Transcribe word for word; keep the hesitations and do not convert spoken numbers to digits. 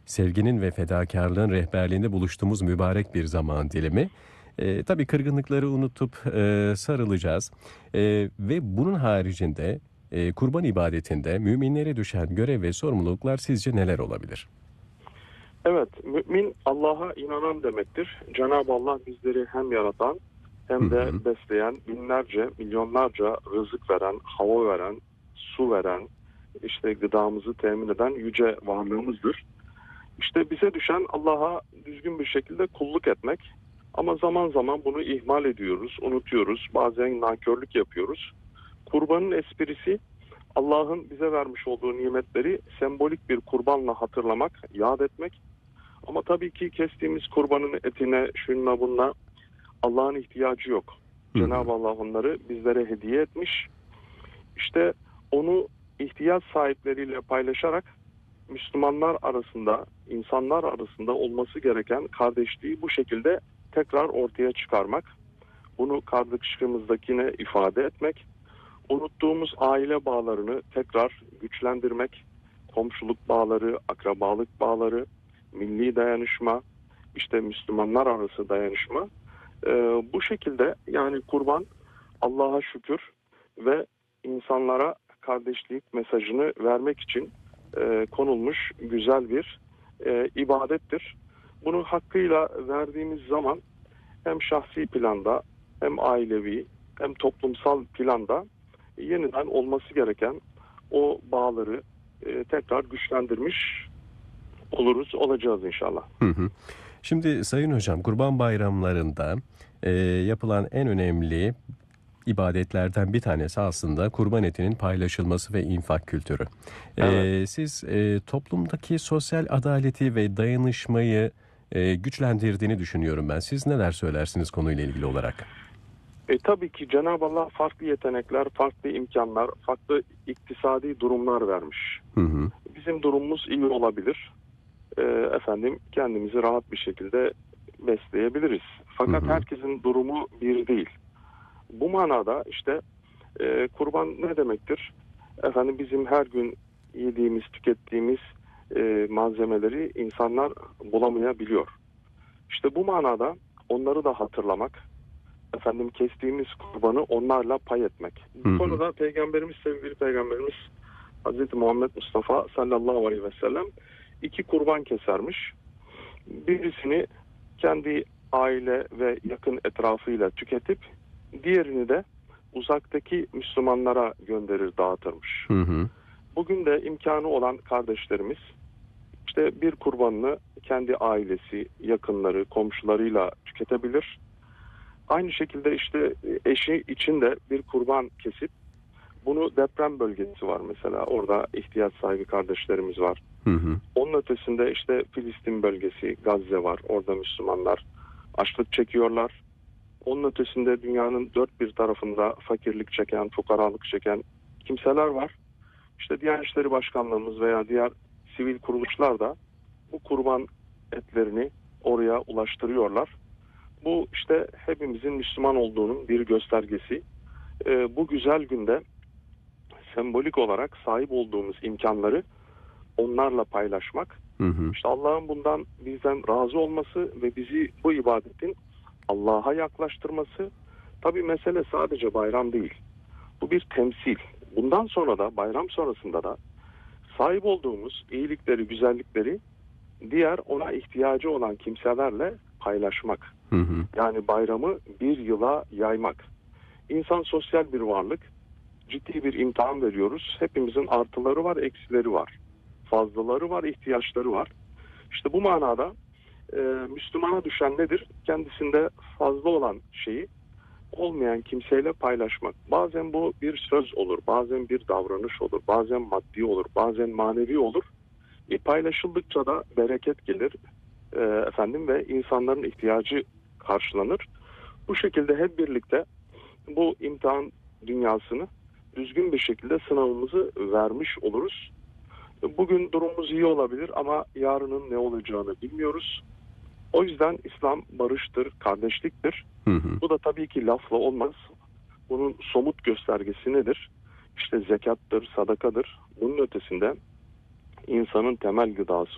sevginin ve fedakarlığın rehberliğinde buluştuğumuz mübarek bir zaman dilimi. E, tabii kırgınlıkları unutup e, sarılacağız. E, ve bunun haricinde e, kurban ibadetinde müminlere düşen görev ve sorumluluklar sizce neler olabilir? Evet, mümin Allah'a inanan demektir. Cenab-ı Allah bizleri hem yaratan Hı hem de hı. besleyen, binlerce, milyonlarca rızık veren, hava veren, su veren, işte gıdamızı temin eden yüce varlığımızdır. İşte bize düşen Allah'a düzgün bir şekilde kulluk etmek. Ama zaman zaman bunu ihmal ediyoruz, unutuyoruz, bazen nankörlük yapıyoruz. Kurbanın esprisi Allah'ın bize vermiş olduğu nimetleri sembolik bir kurbanla hatırlamak, yad etmek. Ama tabii ki kestiğimiz kurbanın etine, şununla bununla Allah'ın ihtiyacı yok. Hı hı. Cenab-ı Allah onları bizlere hediye etmiş. İşte onu ihtiyaç sahipleriyle paylaşarak Müslümanlar arasında, insanlar arasında olması gereken kardeşliği bu şekilde tekrar ortaya çıkarmak. Bunu kardeşliğimizdekine ifade etmek. Unuttuğumuz aile bağlarını tekrar güçlendirmek. Komşuluk bağları, akrabalık bağları, milli dayanışma, işte Müslümanlar arası dayanışma. Ee, bu şekilde yani kurban Allah'a şükür ve insanlara kardeşlik mesajını vermek için e, konulmuş güzel bir e, ibadettir. Bunu hakkıyla verdiğimiz zaman hem şahsi planda hem ailevi hem toplumsal planda yeniden olması gereken o bağları e, tekrar güçlendirmiş oluruz, olacağız inşallah. Hı hı. Şimdi Sayın Hocam, Kurban Bayramlarında e, yapılan en önemli ibadetlerden bir tanesi aslında kurban etinin paylaşılması ve infak kültürü. Evet. E, siz e, toplumdaki sosyal adaleti ve dayanışmayı e, güçlendirdiğini düşünüyorum ben. Siz neler söylersiniz konuyla ilgili olarak? E, tabii ki Cenab-ı Allah farklı yetenekler, farklı imkanlar, farklı iktisadi durumlar vermiş. Hı hı. Bizim durumumuz iyi olabilir. E, efendim kendimizi rahat bir şekilde besleyebiliriz. Fakat Hı hı. herkesin durumu bir değil. Bu manada işte e, kurban ne demektir? Efendim bizim her gün yediğimiz, tükettiğimiz e, malzemeleri insanlar bulamayabiliyor. İşte bu manada onları da hatırlamak, efendim kestiğimiz kurbanı onlarla pay etmek. Hı Bu hı. konuda Peygamberimiz, sevgili Peygamberimiz Hazreti Muhammed Mustafa sallallahu aleyhi ve sellem iki kurban kesermiş. Birisini kendi aile ve yakın etrafıyla tüketip diğerini de uzaktaki Müslümanlara gönderir, dağıtırmış. Hı hı. Bugün de imkanı olan kardeşlerimiz işte bir kurbanını kendi ailesi, yakınları, komşularıyla tüketebilir. Aynı şekilde işte eşi için de bir kurban kesip bunu deprem bölgesi var mesela. Orada ihtiyaç sahibi kardeşlerimiz var. Hı hı. Onun ötesinde işte Filistin bölgesi, Gazze var. Orada Müslümanlar açlık çekiyorlar. Onun ötesinde dünyanın dört bir tarafında fakirlik çeken, fukaralık çeken kimseler var. İşte Diyanet İşleri Başkanlığımız veya diğer sivil kuruluşlar da bu kurban etlerini oraya ulaştırıyorlar. Bu işte hepimizin Müslüman olduğunun bir göstergesi. Ee, bu güzel günde sembolik olarak sahip olduğumuz imkanları onlarla paylaşmak. Hı hı. İşte Allah'ın bundan bizden razı olması ve bizi bu ibadetin Allah'a yaklaştırması. Tabii mesele sadece bayram değil. Bu bir temsil. Bundan sonra da bayram sonrasında da sahip olduğumuz iyilikleri, güzellikleri diğer ona ihtiyacı olan kimselerle paylaşmak. Hı hı. Yani bayramı bir yıla yaymak. İnsan sosyal bir varlık. Ciddi bir imtihan veriyoruz. Hepimizin artıları var, eksileri var. Fazlaları var, ihtiyaçları var. İşte bu manada e, Müslümana düşen nedir? Kendisinde fazla olan şeyi olmayan kimseyle paylaşmak. Bazen bu bir söz olur, bazen bir davranış olur, bazen maddi olur, bazen manevi olur. Bir paylaşıldıkça da bereket gelir e, efendim ve insanların ihtiyacı karşılanır. Bu şekilde hep birlikte bu imtihan dünyasını düzgün bir şekilde sınavımızı vermiş oluruz. Bugün durumumuz iyi olabilir ama yarının ne olacağını bilmiyoruz. O yüzden İslam barıştır, kardeşliktir. Hı hı. Bu da tabii ki lafla olmaz. Bunun somut göstergesi nedir? İşte zekattır, sadakadır. Bunun ötesinde insanın temel gıdası